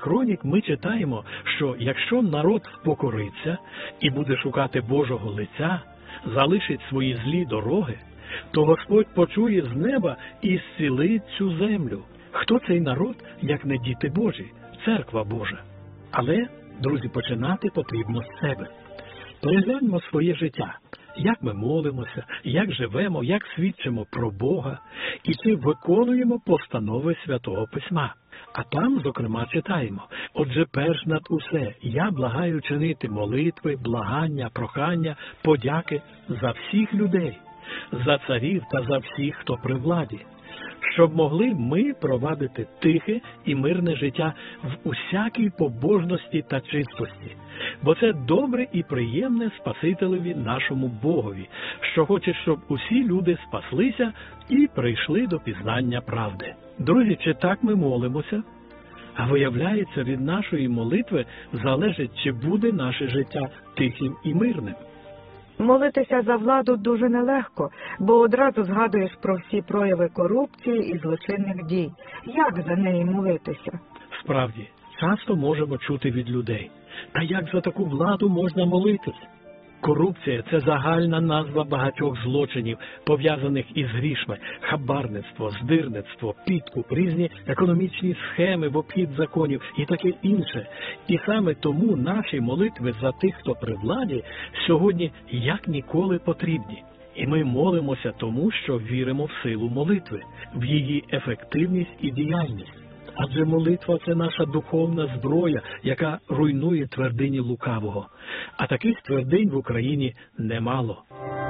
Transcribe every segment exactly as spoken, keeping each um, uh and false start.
Хронік ми читаємо, що якщо народ впокориться і буде шукати Божого лиця, залишить свої злі дороги, то Господь почує з неба і зцілить цю землю. Хто цей народ, як не діти Божі, церква Божа? Але, друзі, починати потрібно з себе. Перегляньмо своє життя. Як ми молимося, як живемо, як свідчимо про Бога, і чи виконуємо постанови Святого Письма. А там, зокрема, читаємо: «Отже, перш над усе, я благаю чинити молитви, благання, прохання, подяки за всіх людей, за царів та за всіх, хто при владі, щоб могли ми провадити тихе і мирне життя в усякій побожності та чистості. Бо це добре і приємне Спасителеві нашому Богові, що хоче, щоб усі люди спаслися і прийшли до пізнання правди». Друзі, чи так ми молимося? А виявляється, від нашої молитви залежить, чи буде наше життя тихим і мирним. Молитися за владу дуже нелегко, бо одразу згадуєш про всі прояви корупції і злочинних дій. Як за неї молитися? Справді, часто можемо чути від людей: «Та як за таку владу можна молитись?» Корупція – це загальна назва багатьох злочинів, пов'язаних із грішми: хабарництво, здирництво, підкуп, різні економічні схеми в обхід законів і таке інше. І саме тому наші молитви за тих, хто при владі, сьогодні як ніколи потрібні. І ми молимося тому, що віримо в силу молитви, в її ефективність і діяльність. Адже молитва – це наша духовна зброя, яка руйнує твердині лукавого. А таких твердинь в Україні немало.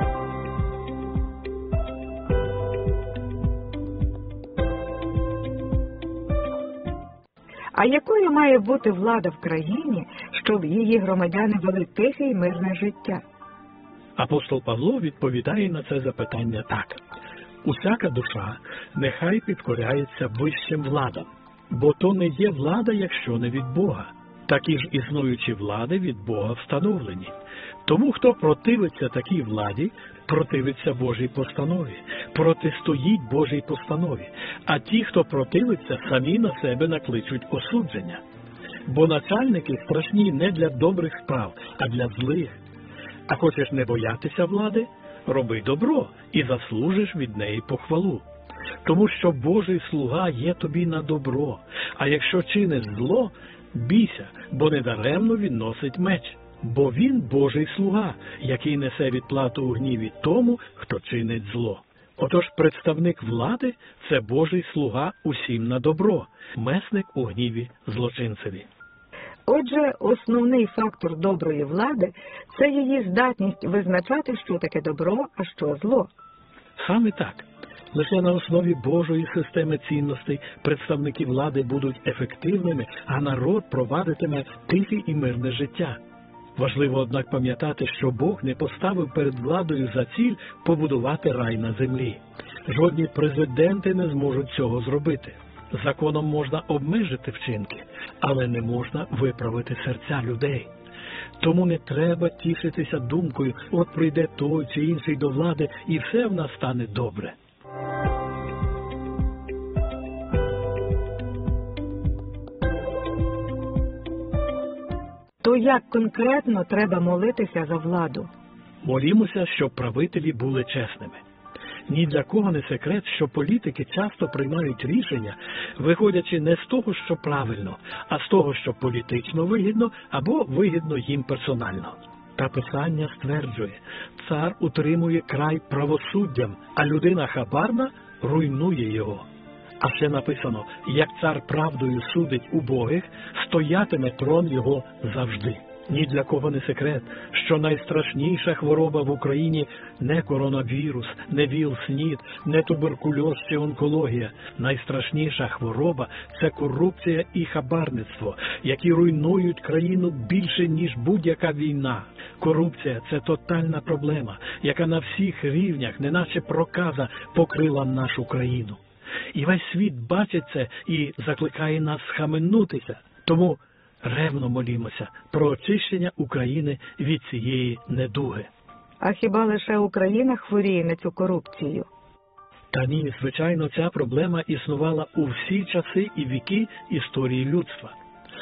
А якою має бути влада в країні, щоб її громадяни вели тихе і мирне життя? Апостол Павло відповідає на це запитання так: «Усяка душа нехай підкоряється вищим владам, бо то не є влада, якщо не від Бога. Такі ж існуючі влади від Бога встановлені. Тому, хто противиться такій владі, противиться Божій постанові, протистоїть Божій постанові. А ті, хто противиться, самі на себе накличуть осудження. Бо начальники страшні не для добрих справ, а для злих. А хочеш не боятися влади? Роби добро і заслужиш від неї похвалу. Тому що Божий слуга є тобі на добро, а якщо чиниш зло, бійся, бо недаремно він носить меч. Бо він Божий слуга, який несе відплату у гніві тому, хто чинить зло». Отож, представник влади – це Божий слуга усім на добро, месник у гніві злочинцеві. Отже, основний фактор доброї влади – це її здатність визначати, що таке добро, а що зло. Саме так. Лише на основі Божої системи цінностей представники влади будуть ефективними, а народ провадитиме тихе і мирне життя. Важливо, однак, пам'ятати, що Бог не поставив перед владою за ціль побудувати рай на землі. Жодні президенти не зможуть цього зробити. Законом можна обмежити вчинки, але не можна виправити серця людей. Тому не треба тішитися думкою: от прийде той чи інший до влади, і все в нас стане добре. То як конкретно треба молитися за владу? Молімося, щоб правителі були чесними. Ні для кого не секрет, що політики часто приймають рішення, виходячи не з того, що правильно, а з того, що політично вигідно або вигідно їм персонально. Та Писання стверджує: цар утримує край правосуддям, а людина хабарна руйнує його. А ще написано: як цар правдою судить убогих, стоятиме трон його завжди. Ні для кого не секрет, що найстрашніша хвороба в Україні не коронавірус, не ВІЛ-СНІД, не туберкульоз чи онкологія. Найстрашніша хвороба – це корупція і хабарництво, які руйнують країну більше, ніж будь-яка війна. Корупція – це тотальна проблема, яка на всіх рівнях, неначе проказа, покрила нашу країну. І весь світ бачить це і закликає нас схаменутися. Тому ревно молімося про очищення України від цієї недуги. А хіба лише Україна хворіє на цю корупцію? Та ні, звичайно, ця проблема існувала у всі часи і віки історії людства.